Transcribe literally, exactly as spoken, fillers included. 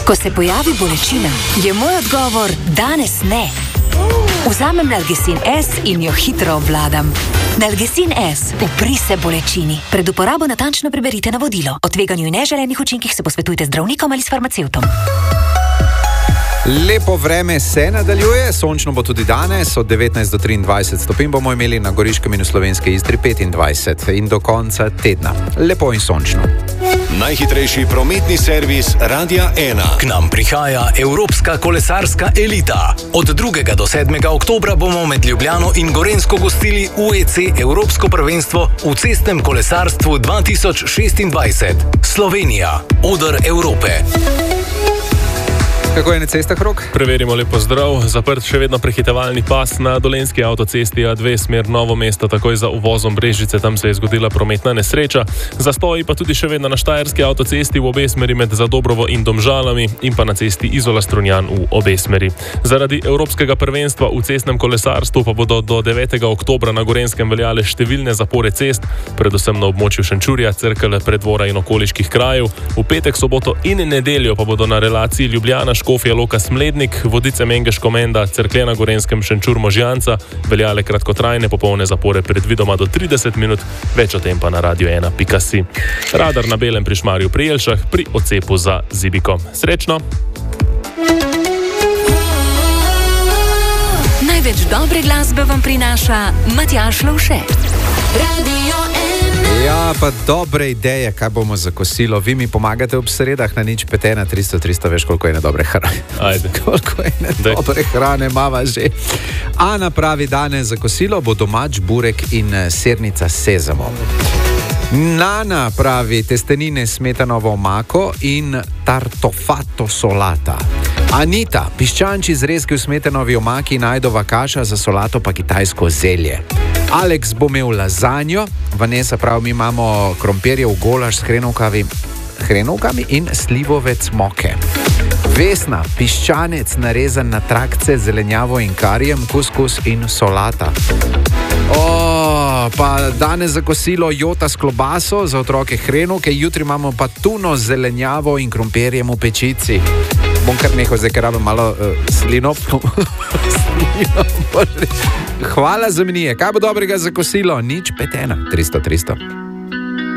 Ko se pojavi bolečina, je moj odgovor danes ne. Vzamem Nalgecin S in jo hitro obvladam. Nalgecin S, upri se bolečini. Pred uporabo natančno preberite navodilo. O tveganju in neželenih učinkih se posvetujte z zdravnikom ali s farmacevtom. Lepo vreme se nadaljuje, sončno bo tudi danes, od devetnajst do triindvajset stopinj bomo imeli na Goriškem in v Slovenski Istri petindvajset in do konca tedna. Lepo in sončno. Najhitrejši prometni servis Radia ena. K nam prihaja Evropska kolesarska elita. Od drugega do sedmega oktobra bomo med Ljubljano in Gorenjsko gostili U E C Evropsko prvenstvo v cestnem kolesarstvu dva tisoč šestindvajset. Slovenija, oder Evrope. Kako je na cestah, Rok? Preverimo lepo zdrav. Zaprt še vedno prehitevalni pas na dolenjski avtocesti A dve smer Novo mesto, takoj za uvozom Brežice, tam se je zgodila prometna nesreča. Zastoji pa tudi še vedno na štajerski avtocesti v obe smeri med Zadobrovo in Domžalami in pa na cesti Izola-Strunjan v obe smeri. Zaradi Evropskega prvenstva v cestnem kolesarstvu pa bodo do devetega oktobra na Gorenjskem veljale številne zapore cest, predvsem na območju Šenčurja, Cerkelj, Predvora in okoliških krajev. V petek, soboto in nedeljo pa bodo na relaciji Ljubljana, Škofja Loka, Smlednik, Vodice, Mengeš, Komenda, Cerklje na Gorenjskem, Šenčur, Možjanca veljale kratkotrajne popolne zapore predvidoma do trideset minut, več o tem pa na radio ena pika si. Radar na Belem pri Šmarju pri Jelšah pri odcepu za Zibiko. Srečno! Največ dobre glasbe vam prinaša Matjaž Lovše. Radio ena. Ja, pa dobre ideje, kaj bomo za kosilo. Vi mi pomagate ob sredah na nič pet ena tristo tristo, veš, koliko je na dobre hrane. Ajde. Koliko je na Dej. dobre hrane, mava že. Ana pravi, danes za kosilo bo domač burek in sirnica s sezamom. Nana pravi, testenine s smetanovo omako in tartofato solata. Anita, piščanči zrezki v smetanovi omaki in ajdova kaša, za solato pa kitajsko zelje. Alex bo imel lazanjo, Vanessa pravi, mi imamo krompirjev golaž s hrenovkami, hrenovkami in slivove cmoke. Vesna, piščanec narezan na trakce, zelenjavo in karijem, kuskus in solata. O, pa danes za kosilo jota s klobaso, za otroke hrenovke, jutri imamo pa tuno z zelenjavo in krompirjem v pečici. Bom kar nehal, zdaj ker rabim malo uh, slino. slino. Hvala za mnije. Kaj bo dobrega za kosilo? Nič pet ena tristo tristo.